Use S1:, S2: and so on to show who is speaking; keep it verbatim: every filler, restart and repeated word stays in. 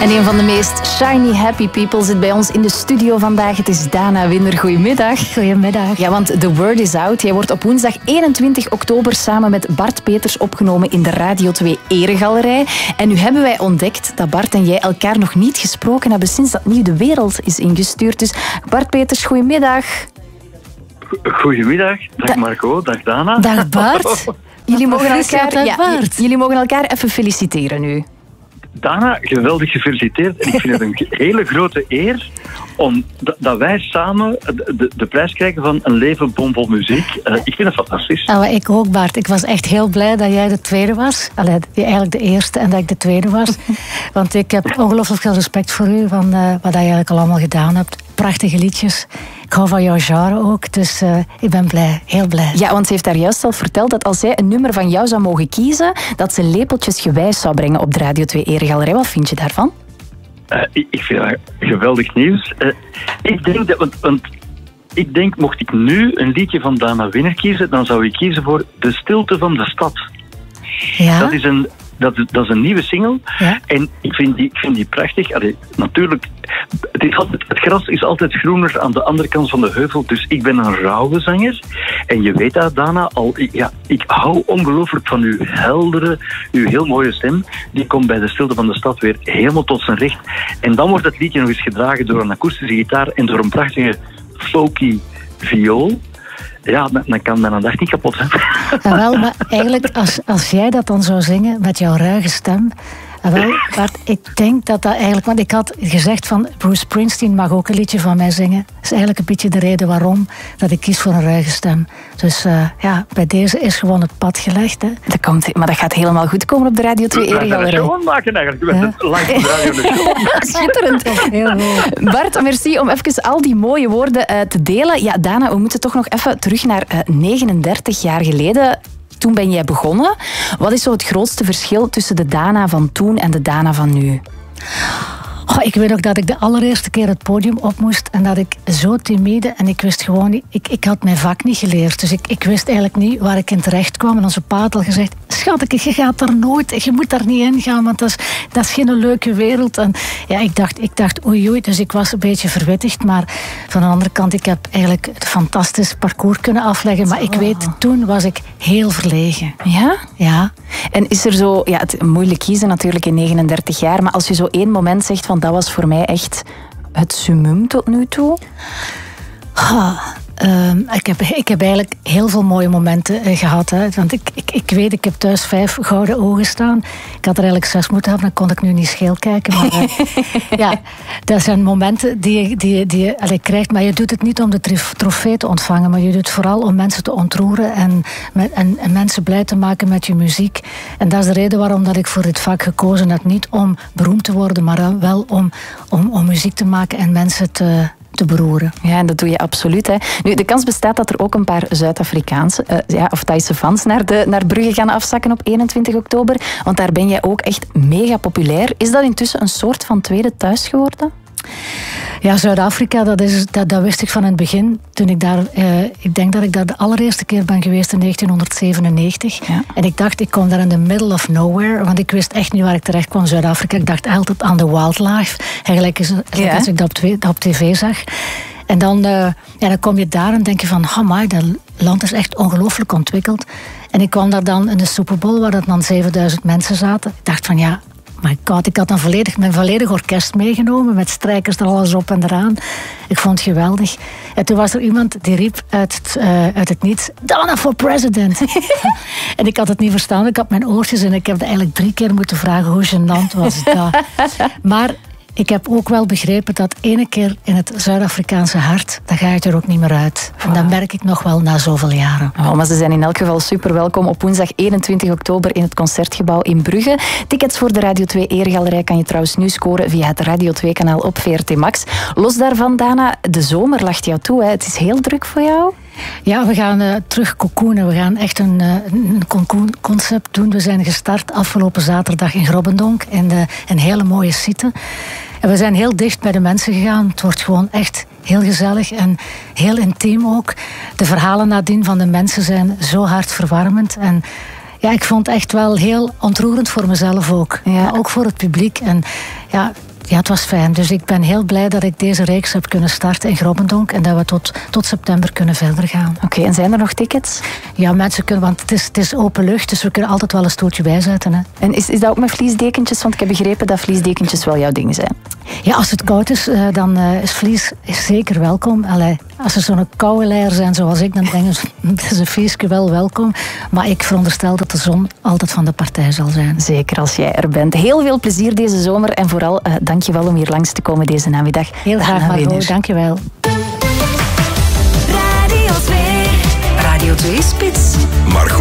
S1: En een van de meest shiny happy people zit bij ons in de studio vandaag. Het is Dana Winder. Goedemiddag.
S2: Goedemiddag.
S1: Ja, want The Word is Out. Jij wordt op woensdag eenentwintig oktober samen met Bart Peters opgenomen in de Radio twee Eregalerij. En nu hebben wij ontdekt dat Bart en jij elkaar nog niet gesproken hebben sinds dat Nieuw de Wereld is ingestuurd. Dus Bart Peters, goedemiddag.
S3: Goedemiddag. Dag Marco, dag Dana.
S1: Dag Bart. Jullie mogen, elkaar, ja,
S2: Bart.
S1: jullie mogen elkaar even feliciteren nu.
S3: Dana, geweldig gefeliciteerd. En ik vind het een hele grote eer om dat, dat wij samen de, de, de prijs krijgen van een leven bomvol muziek. Uh, ik vind het fantastisch.
S2: Nou, ik ook, Bart. Ik was echt heel blij dat jij de tweede was. Allee, eigenlijk de eerste en dat ik de tweede was. Want ik heb ongelooflijk veel respect voor u, van uh, wat je eigenlijk al allemaal gedaan hebt. Prachtige liedjes. Ik hou van jouw genre ook, dus uh, ik ben blij, heel blij.
S1: Ja, want ze heeft daar juist al verteld dat als zij een nummer van jou zou mogen kiezen, dat ze lepeltjesgewijs zou brengen op de Radio twee Eregalerij. Wat vind je daarvan?
S3: Uh, ik, ik vind dat geweldig nieuws. Uh, ik denk dat... Want, want, ik denk, mocht ik nu een liedje van Dana Winner kiezen, dan zou ik kiezen voor De Stilte van de Stad.
S2: Ja?
S3: Dat is een... Dat, dat is een nieuwe single.
S2: Ja?
S3: En ik vind die, ik vind die prachtig. Allee, natuurlijk, het, is altijd, het gras is altijd groener aan de andere kant van de heuvel. Dus ik ben een rauwe zanger. En je weet dat, Dana, al, ja, ik hou ongelooflijk van uw heldere, uw heel mooie stem. Die komt bij De Stilte van de Stad weer helemaal tot zijn recht. En dan wordt het liedje nog eens gedragen door een akoestische gitaar en door een prachtige folky viool. Ja, dan kan mijn dag niet kapot zijn.
S2: Ja, wel, maar eigenlijk, als, als jij dat dan zou zingen met jouw ruige stem... Wel, Bart, ik denk dat dat eigenlijk... Want ik had gezegd van Bruce Springsteen mag ook een liedje van mij zingen. Dat is eigenlijk een beetje de reden waarom dat ik kies voor een ruige stem. Dus uh, ja, bij deze is gewoon het pad gelegd. Hè.
S1: Dat komt, maar dat gaat helemaal goed komen op de Radio twee Eregalerij.
S3: We gaan een show maken eigenlijk. Ja. Het langs de radio de show.
S1: Schitterend.
S2: Heel goed.
S1: Bart, merci om even al die mooie woorden uh, te delen. Ja, Dana, we moeten toch nog even terug naar uh, negenendertig jaar geleden. Toen ben jij begonnen. Wat is zo het grootste verschil tussen de Dana van toen en de Dana van nu?
S2: Oh, ik weet ook dat ik de allereerste keer het podium op moest en dat ik zo timide en ik wist gewoon niet, ik, ik had mijn vak niet geleerd, dus ik, ik wist eigenlijk niet waar ik in terecht kwam. En onze pa had al gezegd, schatje, je gaat daar nooit, je moet daar niet in gaan, want dat is, dat is geen leuke wereld. En ja, ik dacht, ik dacht oei oei, dus ik was een beetje verwittigd, maar van de andere kant, ik heb eigenlijk een fantastisch parcours kunnen afleggen, maar ik weet, toen was ik heel verlegen.
S1: Ja?
S2: Ja.
S1: En is er zo, ja, het moeilijk kiezen natuurlijk in negenendertig jaar, maar als je zo één moment zegt van dat was voor mij echt het summum tot nu toe?
S2: Ah, um, ik, heb, ik heb eigenlijk heel veel mooie momenten uh, gehad. Hè. Want ik, ik, ik weet, ik heb thuis vijf gouden ogen staan. Ik had er eigenlijk zes moeten hebben, dan kon ik nu niet scheel kijken. Maar uh, ja, dat zijn momenten die je, die, die je allez, krijgt. Maar je doet het niet om de trofee te ontvangen, maar je doet het vooral om mensen te ontroeren en, met, en, en mensen blij te maken met je muziek. En dat is de reden waarom dat ik voor dit vak gekozen heb. Niet om beroemd te worden, maar wel om, om, om muziek te maken en mensen te... te beroeren.
S1: Ja, en dat doe je absoluut. Hè. Nu, de kans bestaat dat er ook een paar Zuid-Afrikaanse uh, ja, of Thaise fans naar, de, naar Brugge gaan afzakken op eenentwintig oktober. Want daar ben jij ook echt mega populair. Is dat intussen een soort van tweede thuis geworden?
S2: Ja, Zuid-Afrika, dat, is, dat, dat wist ik van het begin. Toen ik daar, uh, ik denk dat ik daar de allereerste keer ben geweest in negentienhonderdzevenennegentig. Ja. En ik dacht, ik kom daar in the middle of nowhere, want ik wist echt niet waar ik terecht kwam, Zuid-Afrika. Ik dacht altijd aan de wildlife, eigenlijk is het, ja. Als ik dat op, dat op tv zag. En dan, uh, ja, dan kom je daar en denk je van, amai, dat land is echt ongelooflijk ontwikkeld. En ik kwam daar dan in de Super Bowl, waar dat dan zevenduizend mensen zaten. Ik dacht van, ja, my god, ik had dan volledig, mijn volledig orkest meegenomen, met strijkers er alles op en eraan. Ik vond het geweldig. En toen was er iemand die riep uit het, uh, uit het niets, Dana for president. En ik had het niet verstaan, ik had mijn oortjes en ik heb eigenlijk drie keer moeten vragen hoe gênant was dat. Maar ik heb ook wel begrepen dat ene keer in het Zuid-Afrikaanse hart, dan ga je er ook niet meer uit. En dat merk ik nog wel na zoveel jaren.
S1: Oh, maar ze zijn in elk geval super welkom op woensdag eenentwintig oktober in het Concertgebouw in Brugge. Tickets voor de Radio twee Eregalerij kan je trouwens nu scoren via het Radio twee kanaal op V R T Max. Los daarvan, Dana, de zomer lacht jou toe. Hè? Het is heel druk voor jou.
S2: Ja, we gaan uh, terug cocoonen. We gaan echt een, uh, een cocoon-concept doen. We zijn gestart afgelopen zaterdag in Grobbendonk in de, een hele mooie site. En we zijn heel dicht bij de mensen gegaan. Het wordt gewoon echt heel gezellig en heel intiem ook. De verhalen nadien van de mensen zijn zo hartverwarmend. En ja, ik vond het echt wel heel ontroerend voor mezelf ook. Ja. Maar ook voor het publiek. En ja, Ja, het was fijn. Dus ik ben heel blij dat ik deze reeks heb kunnen starten in Grobbendonk en dat we tot, tot september kunnen verder gaan.
S1: Oké, okay, en zijn er nog tickets?
S2: Ja, mensen kunnen, want het is, het is open lucht, dus we kunnen altijd wel een stoeltje bijzetten. Hè.
S1: En is, is dat ook met vliesdekentjes? Want ik heb begrepen dat vliesdekentjes wel jouw ding zijn.
S2: Ja, als het koud is, dan is vlies zeker welkom. Allee, als er zo'n koude leier zijn zoals ik, dan denk ik, is een feestje wel welkom. Maar ik veronderstel dat de zon altijd van de partij zal zijn.
S1: Zeker als jij er bent. Heel veel plezier deze zomer en vooral uh, dank je wel om hier langs te komen deze namiddag.
S2: Heel graag, Margot. Dank je wel.
S4: Radio twee. Radio twee Spits.
S5: Margot